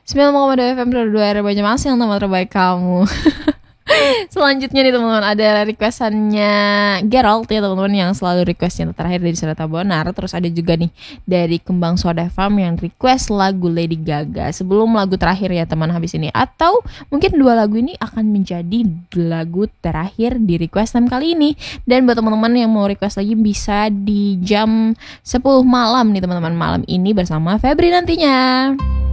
9,2 FM Dua Era Banyumas yang nama terbaik kamu. Selanjutnya nih teman-teman, ada requestannya Gerald ya teman-teman, yang selalu request yang terakhir dari Serata Bonar. Terus ada juga nih dari Kembang Soda Farm yang request lagu Lady Gaga sebelum lagu terakhir ya teman habis ini. Atau mungkin dua lagu ini akan menjadi lagu terakhir di requestan kali ini. Dan buat teman-teman yang mau request lagi bisa di jam 10 malam nih teman-teman, malam ini bersama Febri nantinya.